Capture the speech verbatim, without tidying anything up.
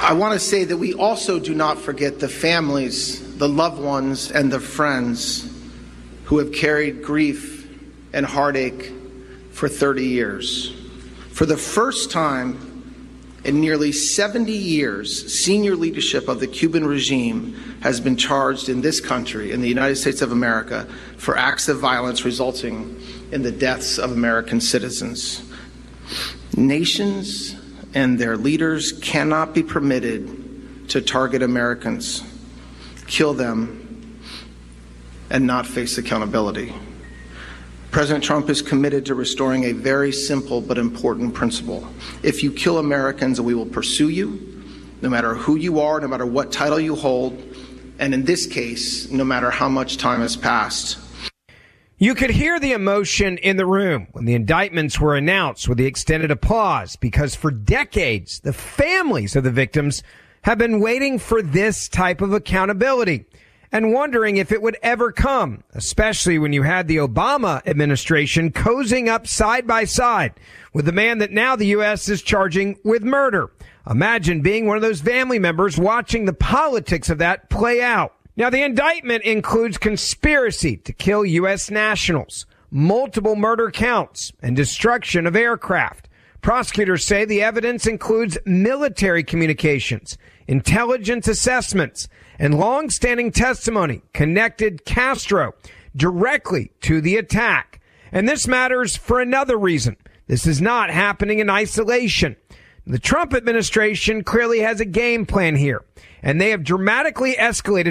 I want to say that we also do not forget the families, the loved ones, and the friends who have carried grief and heartache for thirty years. For the first time in nearly seventy years, senior leadership of the Cuban regime has been charged in this country, in the United States of America, for acts of violence resulting in the deaths of American citizens. Nations and their leaders cannot be permitted to target Americans, kill them, and not face accountability. President Trump is committed to restoring a very simple but important principle. If you kill Americans, we will pursue you, no matter who you are, no matter what title you hold, and in this case, no matter how much time has passed. You could hear the emotion in the room when the indictments were announced with the extended applause, because for decades, the families of the victims have been waiting for this type of accountability and wondering if it would ever come, especially when you had the Obama administration cozying up side by side with the man that now the U S is charging with murder. Imagine being one of those family members watching the politics of that play out. Now, the indictment includes conspiracy to kill U S nationals, multiple murder counts, and destruction of aircraft. Prosecutors say the evidence includes military communications, intelligence assessments, and long-standing testimony connected Castro directly to the attack. And this matters for another reason. This is not happening in isolation. The Trump administration clearly has a game plan here, and they have dramatically escalated